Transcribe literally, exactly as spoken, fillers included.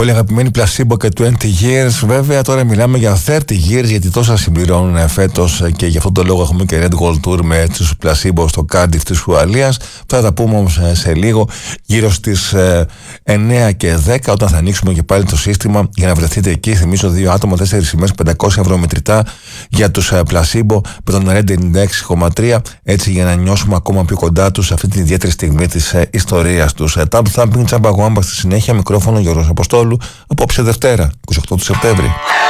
Πολύ αγαπημένη Placebo και twenty years. Βέβαια τώρα μιλάμε για thirty years, γιατί τόσα συμπληρώνουν φέτος και γι' αυτόν τον λόγο έχουμε και Red Gold Tour με τους Placebo στο Cardiff της Ουαλίας. Θα τα πούμε όμως σε λίγο, γύρω στις εννιά και δέκα, όταν θα ανοίξουμε και πάλι το σύστημα για να βρεθείτε εκεί. Θυμίζω δύο άτομα, τέσσερις σημαίες, πεντακόσια ευρώ μετρητά για τους Placebo με τον Red ενενήντα έξι κόμμα τρία, έτσι για να νιώσουμε ακόμα πιο κοντά τους σε αυτή την ιδιαίτερη στιγμή της ιστορίας τους. Tab Thumping Τσαμπαγουάμπα στη συνέχεια, μικρόφωνο Γιώργος Αποστόλου, απόψε Δευτέρα, είκοσι οκτώ του Σεπτέμβρη.